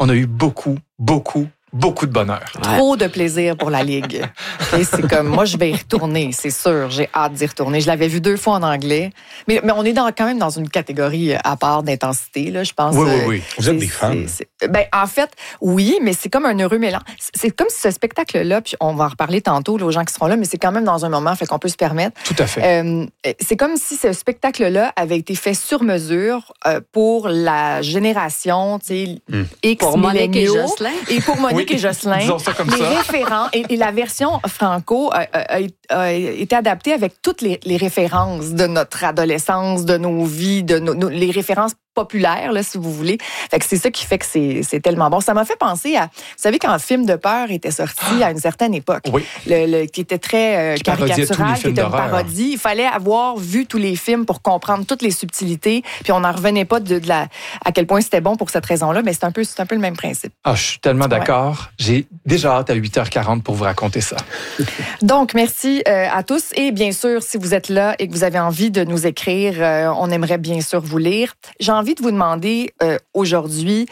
on a eu beaucoup de bonheur. Trop de plaisir pour la Ligue. Okay, c'est comme, moi, je vais y retourner, c'est sûr. J'ai hâte d'y retourner. Je l'avais vu 2 fois en anglais. Mais on est quand même dans une catégorie à part d'intensité, là, je pense. Oui. Vous êtes des fans? En fait, oui, mais c'est comme un heureux mélange. C'est comme si ce spectacle-là, puis on va en reparler tantôt là, aux gens qui seront là, mais c'est quand même dans un moment, fait qu'on peut se permettre. Tout à fait. C'est comme si ce spectacle-là avait été fait sur mesure pour la génération, tu sais, X pour Monique et milléniaux. Jocelyn. Et pour Monique et Jocelyn. Disons ça comme les ça. référents et la version franco a été adaptée avec toutes les références de notre adolescence, de nos vies, de les références populaire, là, si vous voulez. Fait que c'est ça qui fait que c'est tellement bon. Ça m'a fait penser à... Vous savez, quand un film de peur était sorti à une certaine époque, qui était très caricatural, qui était une parodie, il fallait avoir vu tous les films pour comprendre toutes les subtilités, puis on n'en revenait pas à quel point c'était bon pour cette raison-là, mais c'est un peu le même principe. Ah, je suis tellement d'accord. J'ai déjà hâte à 8h40 pour vous raconter ça. Donc, merci à tous. Et bien sûr, si vous êtes là et que vous avez envie de nous écrire, on aimerait bien sûr vous lire. J'ai envie de vous demander aujourd'hui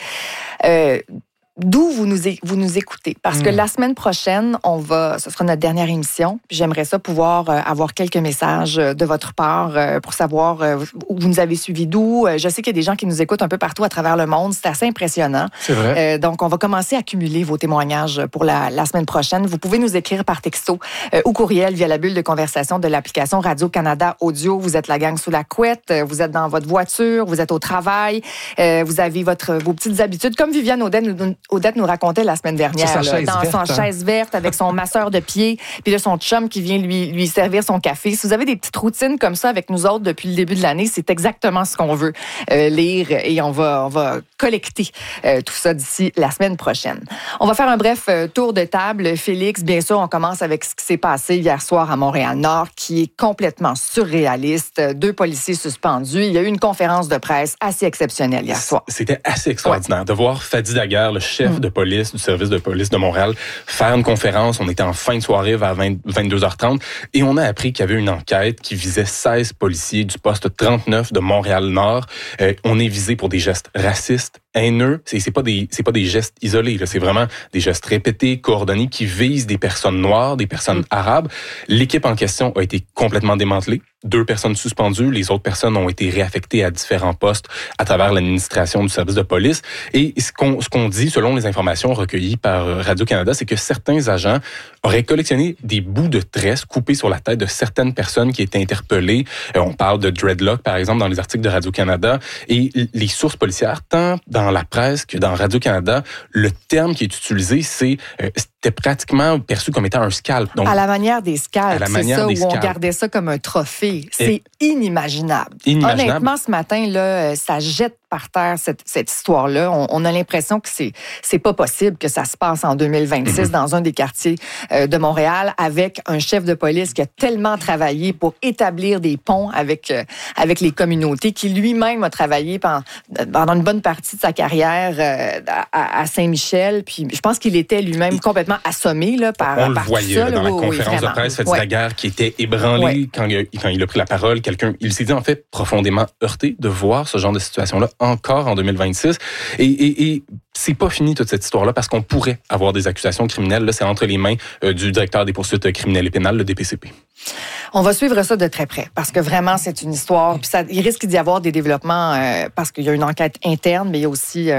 d'où vous nous écoutez. Parce que la semaine prochaine, ce sera notre dernière émission. J'aimerais ça pouvoir avoir quelques messages de votre part pour savoir où vous nous avez suivis d'où. Je sais qu'il y a des gens qui nous écoutent un peu partout à travers le monde. C'est assez impressionnant. C'est vrai. Donc, on va commencer à cumuler vos témoignages pour la semaine prochaine. Vous pouvez nous écrire par texto ou courriel via la bulle de conversation de l'application Radio-Canada Audio. Vous êtes la gang sous la couette, vous êtes dans votre voiture, vous êtes au travail, vous avez vos petites habitudes, comme Viviane Audette nous racontait la semaine dernière, dans sa chaise verte avec son masseur de pied, puis là, son chum qui vient lui servir son café. Si vous avez des petites routines comme ça avec nous autres depuis le début de l'année, c'est exactement ce qu'on veut lire et on va collecter tout ça d'ici la semaine prochaine. On va faire un bref tour de table. Félix, bien sûr, on commence avec ce qui s'est passé hier soir à Montréal-Nord, qui est complètement surréaliste. 2 policiers suspendus. Il y a eu une conférence de presse assez exceptionnelle hier soir. C'était assez extraordinaire de voir Fadi Daguerre, le chef de police du service de police de Montréal, faire une conférence. On était en fin de soirée vers 22h30 et on a appris qu'il y avait une enquête qui visait 16 policiers du poste 39 de Montréal-Nord. On est visé pour des gestes racistes, haineux. C'est pas des gestes isolés, là. C'est vraiment des gestes répétés, coordonnés, qui visent des personnes noires, des personnes arabes. L'équipe en question a été complètement démantelée. 2 personnes suspendues, les autres personnes ont été réaffectées à différents postes à travers l'administration du service de police. Et ce qu'on dit, selon les informations recueillies par Radio-Canada, c'est que certains agents auraient collectionné des bouts de tresses coupés sur la tête de certaines personnes qui étaient interpellées. On parle de dreadlock, par exemple, dans les articles de Radio-Canada. Et les sources policières, tant dans la presse que dans Radio-Canada, le terme qui est utilisé, c'était pratiquement perçu comme étant un scalp. Donc, à la manière des scalps, c'est ça, où on gardait ça comme un trophée. C'est inimaginable. Honnêtement, ce matin, là, ça jette par terre cette histoire-là. On a l'impression que c'est pas possible que ça se passe en 2026 dans un des quartiers de Montréal avec un chef de police qui a tellement travaillé pour établir des ponts avec les communautés, qui lui-même a travaillé pendant une bonne partie de sa carrière à Saint-Michel. Puis je pense qu'il était lui-même complètement assommé là, par on le par voyait tout ça, dans la oui, conférence de presse, Fadi Daguerre qui était ébranlé quand il a pris la parole. Il s'est dit en fait profondément heurté de voir ce genre de situation-là encore en 2026. Et c'est pas fini toute cette histoire-là parce qu'on pourrait avoir des accusations criminelles. Là, c'est entre les mains du directeur des poursuites criminelles et pénales, le DPCP. On va suivre ça de très près parce que vraiment, c'est une histoire. Puis il risque d'y avoir des développements parce qu'il y a une enquête interne, mais il y a aussi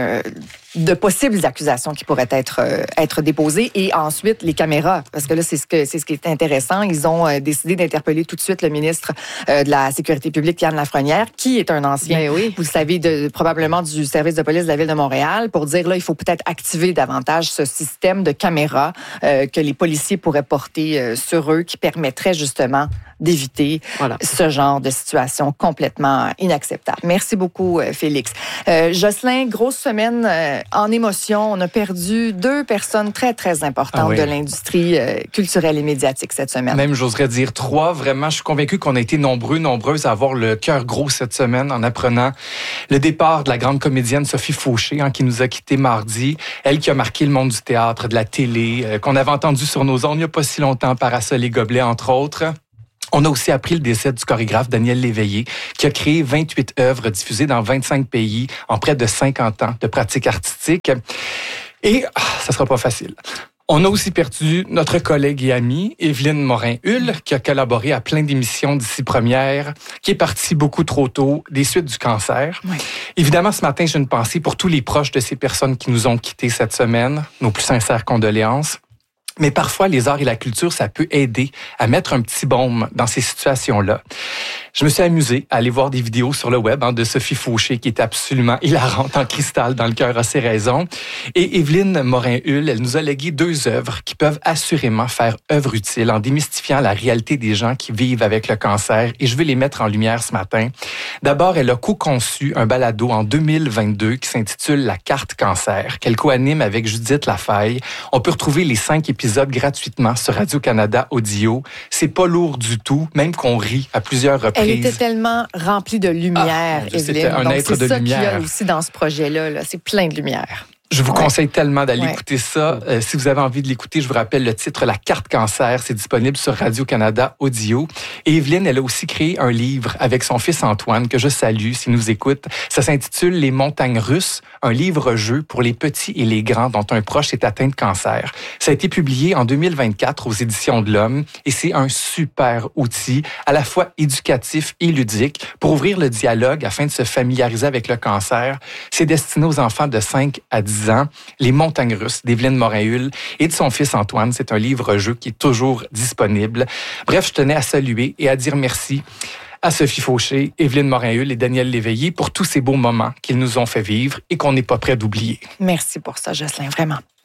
de possibles accusations qui pourraient être déposées. Et ensuite, les caméras, parce que là, c'est ce qui est intéressant. Ils ont décidé d'interpeller tout de suite le ministre de la Sécurité publique, Yann Lafrenière, qui est un ancien, vous le savez, probablement du service de police de la Ville de Montréal, pour dire, là, il faut peut-être activer davantage ce système de caméras que les policiers pourraient porter sur eux, qui permettrait justement d'éviter ce genre de situation complètement inacceptable. Merci beaucoup, Félix. Jocelyn, grosse semaine en émotion. On a perdu 2 personnes très, très importantes de l'industrie culturelle et médiatique cette semaine. Même, j'oserais dire 3. Vraiment, je suis convaincu qu'on a été nombreuses à avoir le cœur gros cette semaine en apprenant le départ de la grande comédienne Sophie Fauché, qui nous a quittés mardi. Elle qui a marqué le monde du théâtre, de la télé, qu'on avait entendu sur nos ondes il n'y a pas si longtemps, Parasol et Gobelets, entre autres. On a aussi appris le décès du chorégraphe Daniel Léveillé, qui a créé 28 œuvres diffusées dans 25 pays en près de 50 ans de pratique artistique. Et ça sera pas facile. On a aussi perdu notre collègue et amie, Évelyne Morin-Hull, qui a collaboré à plein d'émissions d'ici première, qui est partie beaucoup trop tôt des suites du cancer. Oui. Évidemment, ce matin, j'ai une pensée pour tous les proches de ces personnes qui nous ont quittés cette semaine. Nos plus sincères condoléances. Mais parfois, les arts et la culture, ça peut aider à mettre un petit baume dans ces situations-là. Je me suis amusé à aller voir des vidéos sur le web de Sophie Fauché, qui est absolument hilarante en cristal, dans le cœur a ses raisons. Et Évelyne Morin-Hull, elle nous a légué 2 œuvres qui peuvent assurément faire œuvre utile en démystifiant la réalité des gens qui vivent avec le cancer. Et je vais les mettre en lumière ce matin. D'abord, elle a co-conçu un balado en 2022 qui s'intitule La carte cancer, qu'elle co-anime avec Judith Lafaille. On peut retrouver les 5 épisodes gratuitement sur Radio-Canada Audio. C'est pas lourd du tout, même qu'on rit à plusieurs reprises. Elle était tellement remplie de lumière, Évelyne. C'était un Donc, être de c'est ça lumière. qu'il y a aussi dans ce projet-là. Là. C'est plein de lumière. Je vous conseille tellement d'aller Ouais. écouter ça. Si vous avez envie de l'écouter, je vous rappelle le titre, La carte cancer. C'est disponible sur Radio-Canada Audio. Et Évelyne, elle a aussi créé un livre avec son fils Antoine, que je salue s'il nous écoute. Ça s'intitule Les montagnes russes, un livre-jeu pour les petits et les grands dont un proche est atteint de cancer. Ça a été publié en 2024 aux Éditions de l'Homme et c'est un super outil, à la fois éducatif et ludique, pour ouvrir le dialogue afin de se familiariser avec le cancer. C'est destiné aux enfants de 5 à 10 ans. Les montagnes russes d'Évelyne Morin-Hull et de son fils Antoine. C'est un livre-jeu qui est toujours disponible. Bref, je tenais à saluer et à dire merci à Sophie Fauché, Évelyne Morin-Hull et Daniel Léveillé pour tous ces beaux moments qu'ils nous ont fait vivre et qu'on n'est pas prêt d'oublier. Merci pour ça, Jocelyn, vraiment.